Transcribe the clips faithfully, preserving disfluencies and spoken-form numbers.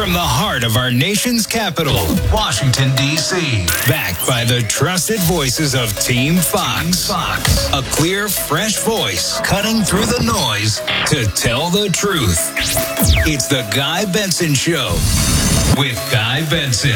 From the heart of our nation's capital, Washington, D C Backed by the trusted voices of Team Fox. Fox. A clear, fresh voice cutting through the noise to tell the truth. It's the Guy Benson Show with Guy Benson.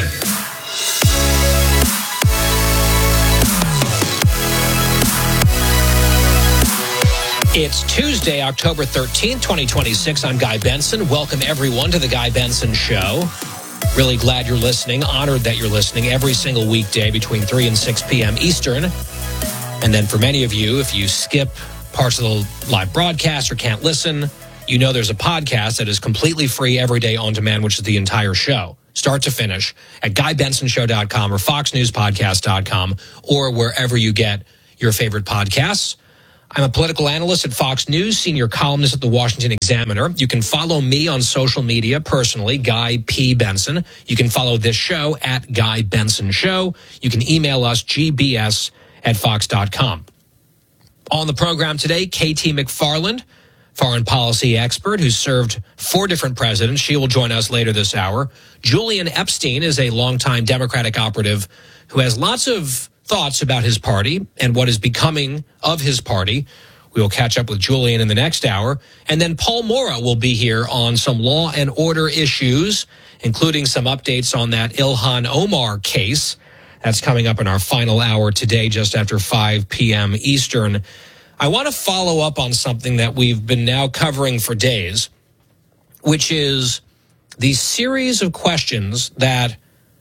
It's Tuesday, October thirteenth, twenty twenty-six. I'm Guy Benson. Welcome, everyone, to the Guy Benson Show. Really glad you're listening. Honored that you're listening every single weekday between three and six p.m. Eastern. And then for many of you, if you skip parts of the live broadcast or can't listen, you know there's a podcast that is completely free every day on demand, which is the entire show, start to finish, at guy benson show dot com or fox news podcast dot com or wherever you get your favorite podcasts. I'm a political analyst at Fox News, senior columnist at the Washington Examiner. You can follow me on social media personally, Guy P. Benson. You can follow this show at Guy Benson Show. You can email us, g b s at fox dot com. On the program today, Katie McFarland, foreign policy expert who served four different presidents. She will join us later this hour. Julian Epstein is a longtime Democratic operative who has lots of thoughts about his party and what is becoming of his party. We will catch up with Julian in the next hour. And then Paul Maura will be here on some law and order issues, including some updates on that Ilhan Omar case. That's coming up in our final hour today, just after five p.m. Eastern. I want to follow up on something that we've been now covering for days, which is the series of questions that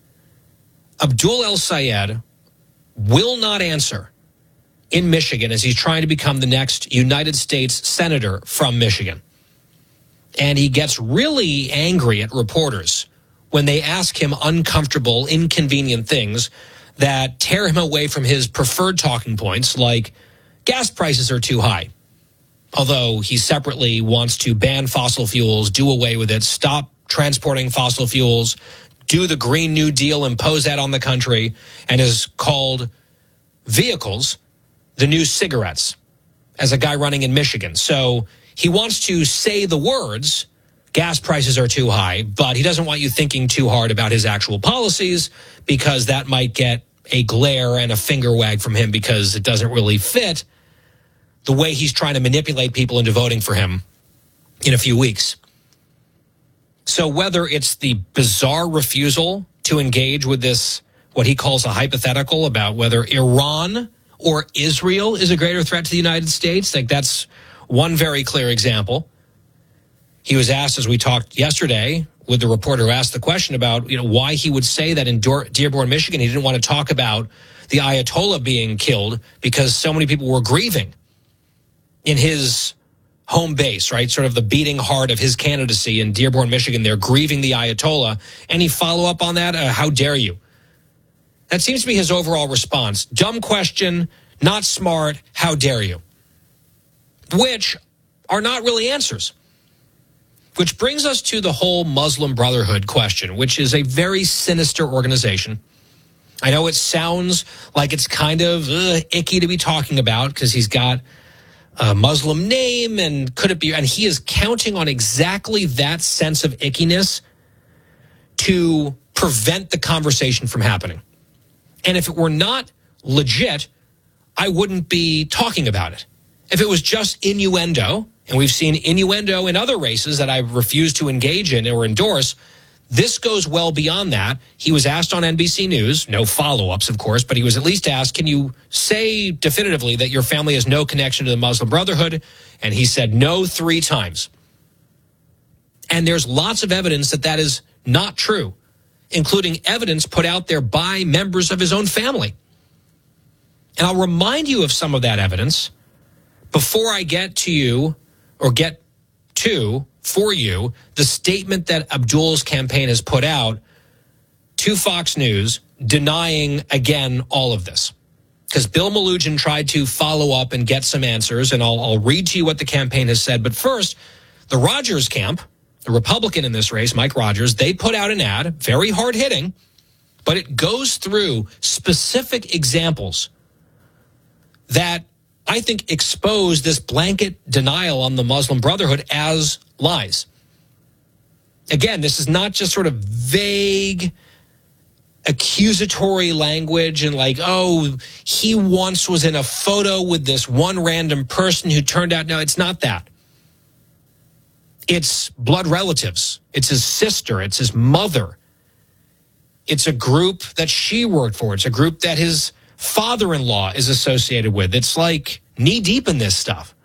Abdul El-Sayed will not answer in Michigan as he's trying to become the next United States senator from Michigan. And he gets really angry at reporters when they ask him uncomfortable, inconvenient things that tear him away from his preferred talking points, like gas prices are too high. Although he separately wants to ban fossil fuels, do away with it, stop transporting fossil fuels, do the Green New Deal, impose that on the country, and has called vehicles the new cigarettes as a guy running in Michigan. So he wants to say the words, gas prices are too high, but he doesn't want you thinking too hard about his actual policies because that might get a glare and a finger wag from him because it doesn't really fit the way he's trying to manipulate people into voting for him in a few weeks. So whether it's the bizarre refusal to engage with this, what he calls a hypothetical about whether Iran or Israel is a greater threat to the United States, like that's one very clear example. He was asked, as we talked yesterday with the reporter who asked the question about, you know, why he would say that in Dearborn, Michigan, he didn't want to talk about the Ayatollah being killed because so many people were grieving in his home base, right? Sort of the beating heart of his candidacy in Dearborn, Michigan. They're grieving the Ayatollah. Any follow up on that? Uh, how dare you? That seems to be his overall response. Dumb question, not smart, how dare you? Which are not really answers. Which brings us to the whole Muslim Brotherhood question, which is a very sinister organization. I know it sounds like it's kind of uh, icky to be talking about because he's got a Muslim name, and could it be, and he is counting on exactly that sense of ickiness to prevent the conversation from happening. And if it were not legit, I wouldn't be talking about it. If it was just innuendo, and we've seen innuendo in other races that I refuse to engage in or endorse, this goes well beyond that. He was asked on N B C News, no follow-ups, of course, but he was at least asked, can you say definitively that your family has no connection to the Muslim Brotherhood? And he said no three times. And there's lots of evidence that that is not true, including evidence put out there by members of his own family. And I'll remind you of some of that evidence before I get to you or get to for you the statement that Abdul's campaign has put out to Fox News denying, again, all of this. Because Bill Melugin tried to follow up and get some answers, and I'll, I'll read to you what the campaign has said. But first, the Rogers camp, the Republican in this race, Mike Rogers, they put out an ad, very hard-hitting, but it goes through specific examples that I think expose this blanket denial on the Muslim Brotherhood as lies. Again, this is not just sort of vague, accusatory language and like, oh, he once was in a photo with this one random person who turned out. No, it's not that. It's blood relatives. It's his sister. It's his mother. It's a group that she worked for. It's a group that his father-in-law is associated with. It's like knee deep in this stuff.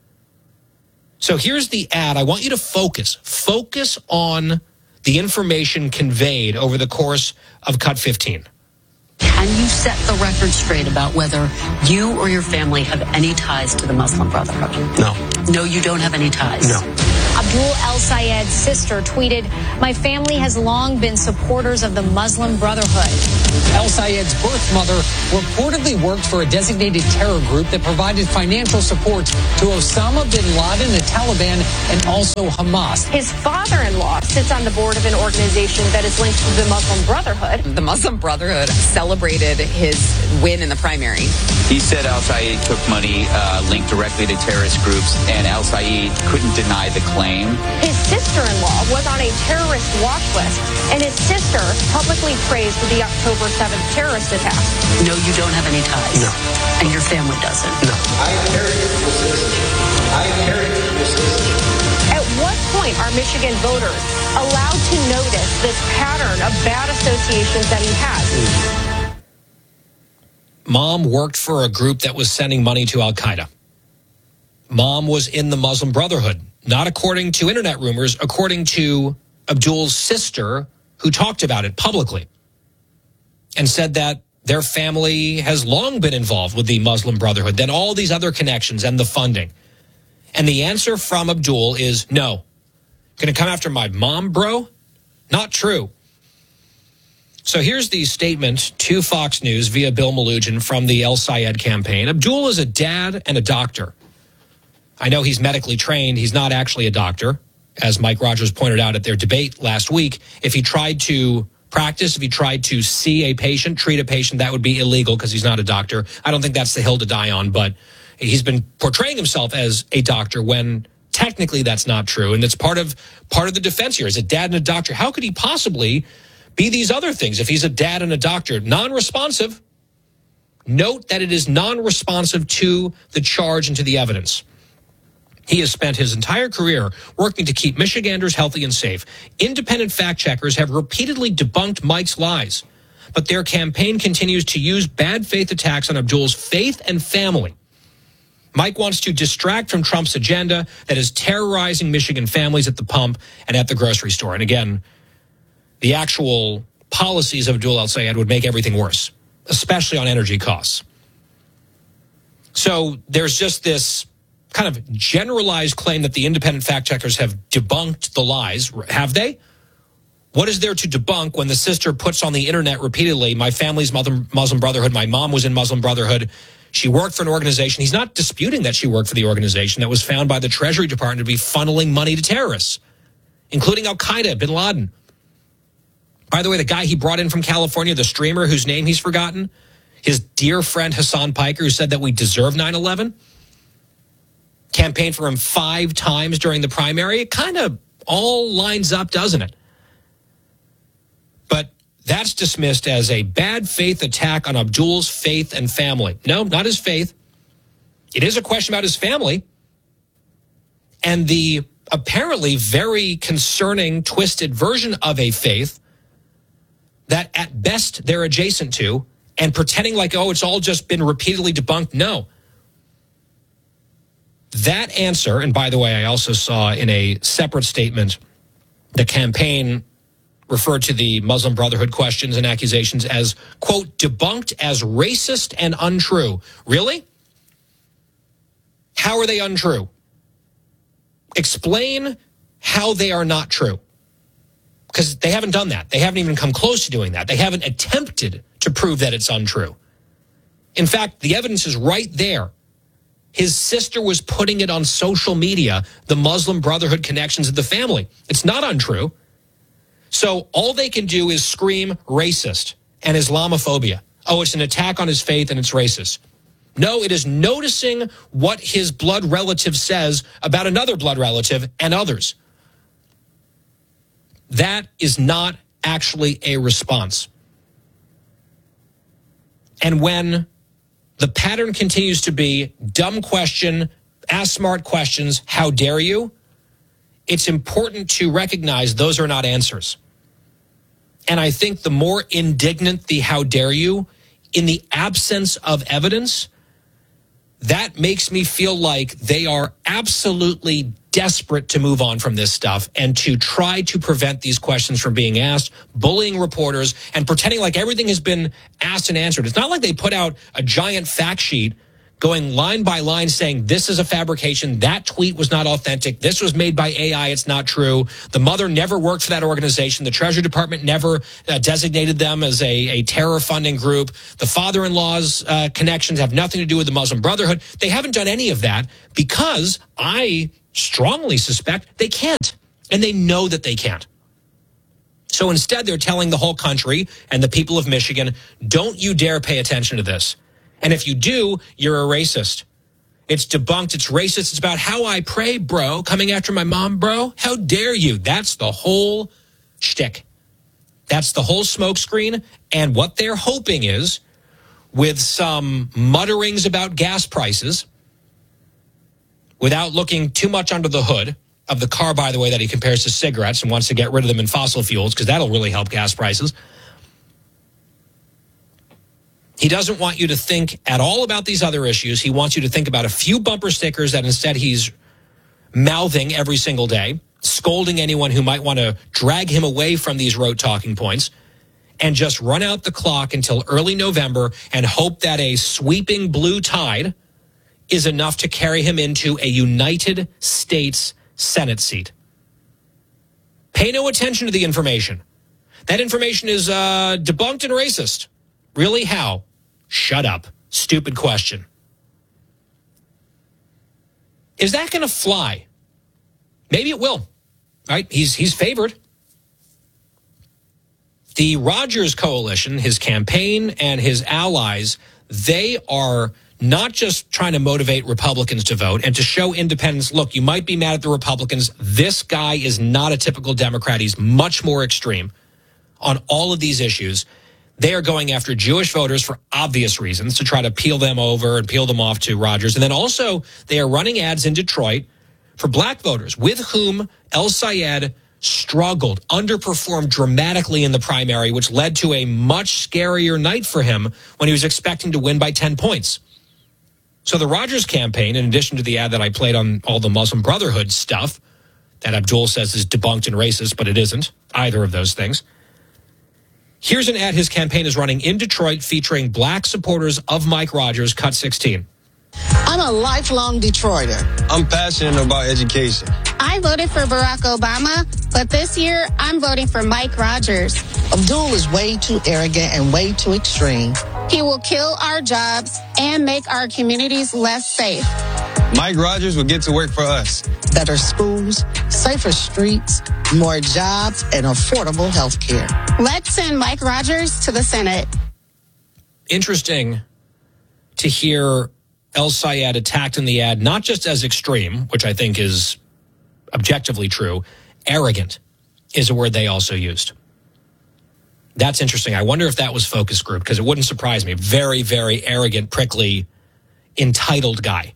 So here's the ad. I want you to focus. Focus on the information conveyed over the course of Cut fifteen. Can you set the record straight about whether you or your family have any ties to the Muslim Brotherhood? No. No, you don't have any ties? No. Abdul El Sayed's sister tweeted, "My family has long been supporters of the Muslim Brotherhood." El Sayed's birth mother reportedly worked for a designated terror group that provided financial support to Osama bin Laden, the Taliban, and also Hamas. His father-in-law sits on the board of an organization that is linked to the Muslim Brotherhood. The Muslim Brotherhood celebrated his win in the primary. He said El Sayed took money uh, linked directly to terrorist groups, and El Sayed couldn't deny the claim. His sister-in-law was on a terrorist watch list, and his sister publicly praised the October seventh terrorist attack. No, you don't have any ties? No. And your family doesn't? No. I inherited the citizenship. I inherited the citizenship. At what point are Michigan voters allowed to notice this pattern of bad associations that he has? Mom worked for a group that was sending money to Al-Qaeda. Mom was in the Muslim Brotherhood, not according to internet rumors, according to Abdul's sister, who talked about it publicly and said that their family has long been involved with the Muslim Brotherhood, then all these other connections and the funding. And the answer from Abdul is no. Going to come after my mom, bro? Not true. So here's the statement to Fox News via Bill Malugin from the El Sayed campaign. Abdul is a dad and a doctor. I know he's medically trained. He's not actually a doctor, as Mike Rogers pointed out at their debate last week. If he tried to practice, if he tried to see a patient, treat a patient, that would be illegal because he's not a doctor. I don't think that's the hill to die on, but he's been portraying himself as a doctor when technically that's not true. And it's part of part of the defense here. As a dad and a doctor, how could he possibly be these other things if he's a dad and a doctor? Non-responsive. Note that it is non-responsive to the charge and to the evidence. He has spent his entire career working to keep Michiganders healthy and safe. Independent fact checkers have repeatedly debunked Mike's lies, but their campaign continues to use bad faith attacks on Abdul's faith and family. Mike wants to distract from Trump's agenda that is terrorizing Michigan families at the pump and at the grocery store. And again, the actual policies of Abdul El Sayed would make everything worse, especially on energy costs. So there's just this kind of generalized claim that the independent fact checkers have debunked the lies. Have they? What is there to debunk when the sister puts on the internet repeatedly, my family's Muslim Brotherhood, my mom was in Muslim Brotherhood, she worked for an organization. He's not disputing that she worked for the organization that was found by the Treasury Department to be funneling money to terrorists, including Al-Qaeda, bin Laden. By the way, the guy he brought in from California, the streamer whose name he's forgotten, his dear friend Hassan Piker, who said that we deserve nine eleven, campaigned for him five times during the primary. It kind of all lines up, doesn't it? But that's dismissed as a bad faith attack on Abdul's faith and family. No, not his faith. It is a question about his family and the apparently very concerning, twisted version of a faith that at best they're adjacent to, and pretending like, oh, it's all just been repeatedly debunked. No. That answer, and by the way, I also saw in a separate statement, the campaign referred to the Muslim Brotherhood questions and accusations as, quote, debunked as racist and untrue. Really? How are they untrue? Explain how they are not true. Because they haven't done that. They haven't even come close to doing that. They haven't attempted to prove that it's untrue. In fact, the evidence is right there. His sister was putting it on social media, the Muslim Brotherhood connections of the family. It's not untrue. So all they can do is scream racist and Islamophobia. Oh, it's an attack on his faith and it's racist. No, it is noticing what his blood relative says about another blood relative and others. that is not actually a response. And when the pattern continues to be dumb question, ask smart questions, how dare you? It's important to recognize those are not answers. And I think the more indignant the how dare you, in the absence of evidence, that makes me feel like they are absolutely desperate to move on from this stuff and to try to prevent these questions from being asked, bullying reporters and pretending like everything has been asked and answered. It's not like they put out a giant fact sheet going line by line saying this is a fabrication, that tweet was not authentic, this was made by A I, it's not true. The mother never worked for that organization. The Treasury Department never uh, designated them as a, a terror funding group. The father-in-law's uh, connections have nothing to do with the Muslim Brotherhood. They haven't done any of that because I strongly suspect they can't, and they know that they can't. So instead, they're telling the whole country and the people of Michigan, don't you dare pay attention to this. And if you do, you're a racist. It's debunked. It's racist. It's about how I pray, bro. Coming after my mom, bro. How dare you? That's the whole shtick. That's the whole smokescreen. And what they're hoping is, with some mutterings about gas prices, without looking too much under the hood of the car, by the way, that he compares to cigarettes and wants to get rid of them in fossil fuels, because that'll really help gas prices. He doesn't want you to think at all about these other issues. He wants you to think about a few bumper stickers that instead he's mouthing every single day, scolding anyone who might want to drag him away from these rote talking points, and just run out the clock until early November and hope that a sweeping blue tide is enough to carry him into a United States Senate seat. Pay no attention to the information. That information is uh, debunked and racist. Really? How? Shut up. Stupid question. Is that going to fly? Maybe it will. Right? He's he's favored. The Rogers coalition, his campaign and his allies, they are not just trying to motivate Republicans to vote and to show independents, look, you might be mad at the Republicans. This guy is not a typical Democrat. He's much more extreme on all of these issues. They are going after Jewish voters for obvious reasons to try to peel them over and peel them off to Rogers. And then also they are running ads in Detroit for black voters with whom El Sayed struggled, underperformed dramatically in the primary, which led to a much scarier night for him when he was expecting to win by ten points. So the Rogers campaign, in addition to the ad that I played on all the Muslim Brotherhood stuff that Abdul says is debunked and racist, but it isn't either of those things. Here's an ad his campaign is running in Detroit featuring black supporters of Mike Rogers, cut sixteen. I'm a lifelong Detroiter. I'm passionate about education. I voted for Barack Obama, but this year I'm voting for Mike Rogers. Abdul is way too arrogant and way too extreme. He will kill our jobs and make our communities less safe. Mike Rogers will get to work for us. Better schools, safer streets, more jobs, and affordable health care. Let's send Mike Rogers to the Senate. Interesting to hear El Sayed attacked in the ad, not just as extreme, which I think is objectively true, arrogant is a word they also used. That's interesting. I wonder if that was focus group, because it wouldn't surprise me. Very, very arrogant, prickly, entitled guy.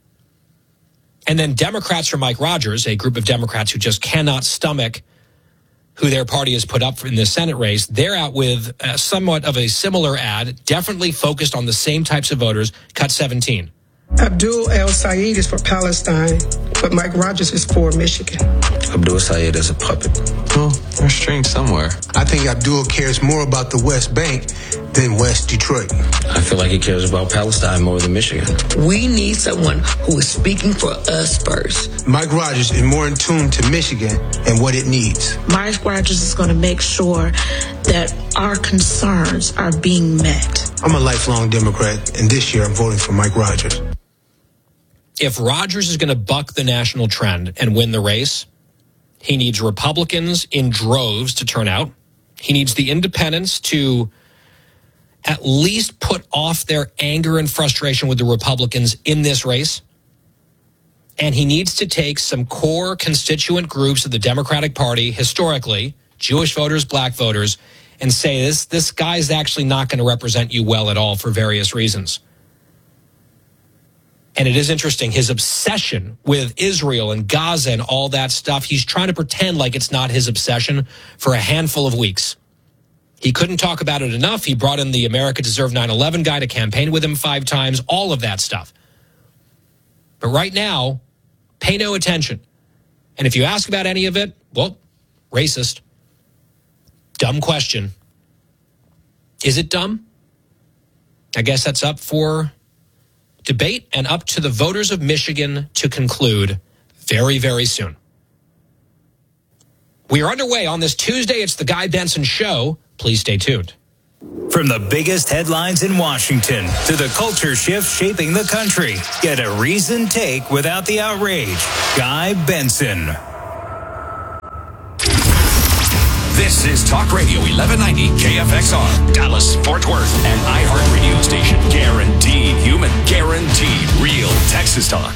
And then Democrats for Mike Rogers, a group of Democrats who just cannot stomach who their party has put up in the Senate race, they're out with uh, somewhat of a similar ad, definitely focused on the same types of voters, cut seventeen. Abdul El Sayed is for Palestine, but Mike Rogers is for Michigan. Abdul Sayed is a puppet. Well, there's strings somewhere. I think Abdul cares more about the West Bank than West Detroit. I feel like he cares about Palestine more than Michigan. We need someone who is speaking for us first. Mike Rogers is more in tune to Michigan and what it needs. Mike Rogers is going to make sure that our concerns are being met. I'm a lifelong Democrat, and this year I'm voting for Mike Rogers. If Rogers is going to buck the national trend and win the race, he needs Republicans in droves to turn out. He needs the independents to at least put off their anger and frustration with the Republicans in this race. And he needs to take some core constituent groups of the Democratic Party historically Jewish voters, black voters, and say this, this guy's actually not going to represent you well at all for various reasons. And it is interesting, his obsession with Israel and Gaza and all that stuff, he's trying to pretend like it's not his obsession for a handful of weeks. He couldn't talk about it enough. He brought in the America Deserve nine eleven guy to campaign with him five times, all of that stuff. But right now, pay no attention. And if you ask about any of it, well, racist. Dumb question. Is it dumb? I guess that's up for debate and up to the voters of Michigan to conclude very, very soon. We are underway on this Tuesday. It's the Guy Benson Show. Please stay tuned. From the biggest headlines in Washington to the culture shift shaping the country, get a reasoned take without the outrage. Guy Benson. This is Talk Radio eleven ninety K F X R, Dallas, Fort Worth, an iHeart radio station. Guaranteed human, guaranteed real Texas talk.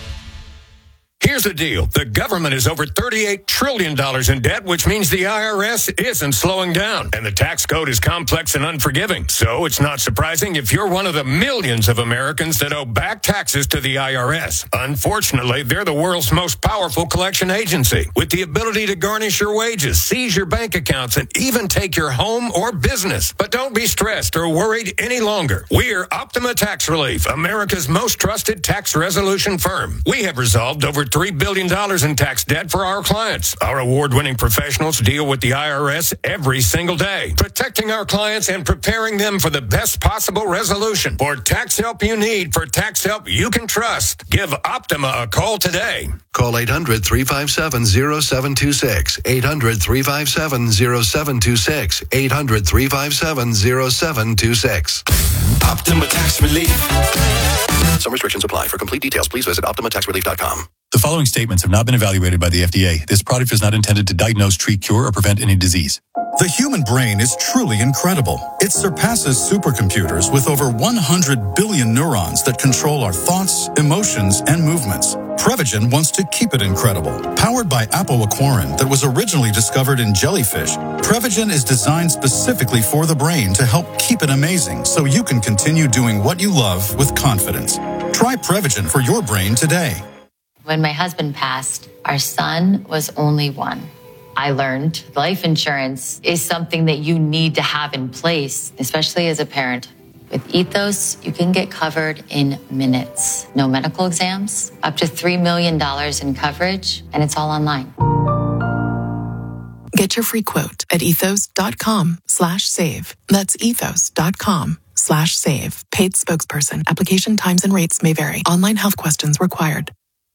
Here's the deal. The government is over thirty-eight trillion dollars in debt, which means the I R S isn't slowing down. And the tax code is complex and unforgiving. So it's not surprising if you're one of the millions of Americans that owe back taxes to the I R S. Unfortunately, they're the world's most powerful collection agency, with the ability to garnish your wages, seize your bank accounts, and even take your home or business. But don't be stressed or worried any longer. We're Optima Tax Relief, America's most trusted tax resolution firm. We have resolved over three billion dollars in tax debt for our clients. Our award-winning professionals deal with the I R S every single day, protecting our clients and preparing them for the best possible resolution. For tax help you need, for tax help you can trust, give Optima a call today. Call eight hundred, three five seven, zero seven two six, eight hundred, three five seven, zero seven two six, eight hundred, three five seven, zero seven two six. Optima Tax Relief. Some restrictions apply. For complete details, please visit optima tax relief dot com. The following statements have not been evaluated by the F D A. This product is not intended to diagnose, treat, cure, or prevent any disease. The human brain is truly incredible. It surpasses supercomputers with over one hundred billion neurons that control our thoughts, emotions, and movements. Prevagen wants to keep it incredible. Powered by apoaquarin that was originally discovered in jellyfish, Prevagen is designed specifically for the brain to help keep it amazing so you can continue doing what you love with confidence. Try Prevagen for your brain today. When my husband passed, our son was only one. I learned life insurance is something that you need to have in place, especially as a parent. With Ethos, you can get covered in minutes. No medical exams, up to three million dollars in coverage, and it's all online. Get your free quote at ethos.com slash save. That's ethos.com slash save. Paid spokesperson. Application times and rates may vary. Online health questions required.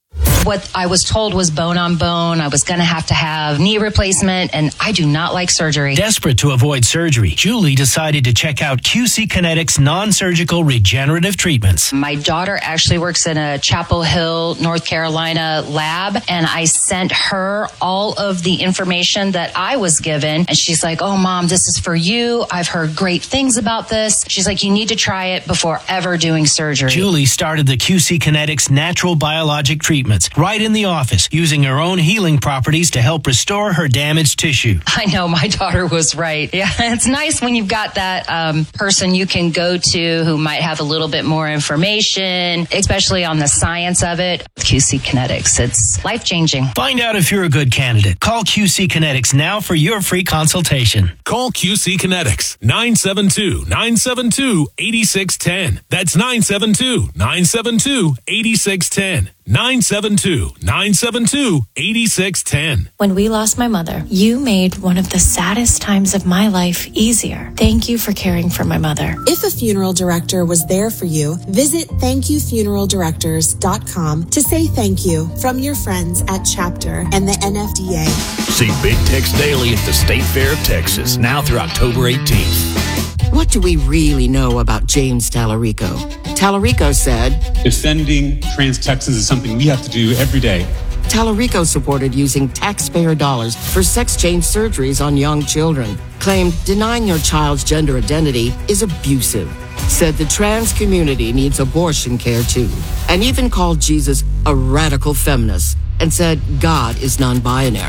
What I was told was bone on bone. I was going to have to have knee replacement, and I do not like surgery. Desperate to avoid surgery, Julie decided to check out Q C Kinetics non-surgical regenerative treatments. My daughter actually works in a Chapel Hill, North Carolina lab, and I sent her all of the information that I was given, and she's like, oh, Mom, this is for you. I've heard great things about this. She's like, you need to try it before ever doing surgery. Julie started the Q C Kinetics natural biologic treatments right in the office, using her own healing properties to help restore her damaged tissue. I know, my daughter was right. Yeah, it's nice when you've got that um, person you can go to who might have a little bit more information, especially on the science of it. Q C Kinetics, it's life-changing. Find out if you're a good candidate. Call Q C Kinetics now for your free consultation. Call Q C Kinetics, nine seven two, nine seven two, eight six one zero. That's nine seven two, nine seven two, eight six one zero. nine seven two, nine seven two, eight six one zero. When we lost my mother, you made one of the saddest times of my life easier. Thank you for caring for my mother. If a funeral director was there for you, visit thank you funeral directors dot com to say thank you from your friends at Chapter and the N F D A. See Big Tex Daily at the State Fair of Texas, now through October eighteenth. What do we really know about James Tallarico? Tallarico said, defending trans Texans is something we have to do every day. Tallarico supported using taxpayer dollars for sex change surgeries on young children, claimed denying your child's gender identity is abusive, said the trans community needs abortion care too, and even called Jesus a radical feminist and said God is non-binary.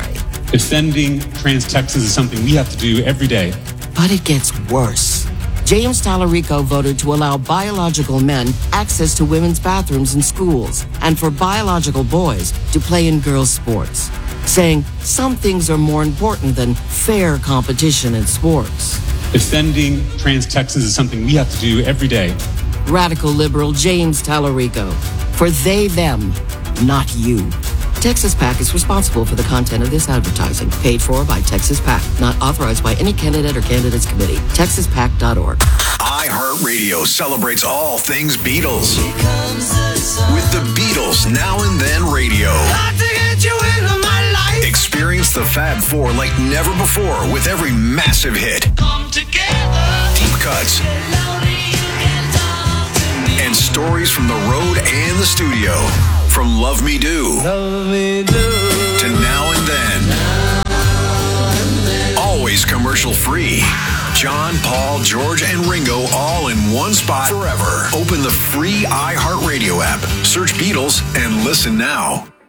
Defending trans Texans is something we have to do every day. But it gets worse. James Tallarico voted to allow biological men access to women's bathrooms in schools and for biological boys to play in girls' sports, saying some things are more important than fair competition in sports. Defending trans Texans is something we have to do every day. Radical liberal James Tallarico. For they, them, not you. Texas PAC is responsible for the content of this advertising, paid for by Texas PAC, not authorized by any candidate or candidates committee. texas pac dot org. iHeartRadio celebrates all things Beatles with the Beatles Now and Then Radio. Experience the Fab Four like never before with every massive hit, deep cuts, and stories from the road and the studio. From Love Me Do, Love Me Do to Now and Then. Always commercial free. John, Paul, George, and Ringo all in one spot forever. Open the free iHeartRadio app. Search Beatles and listen now.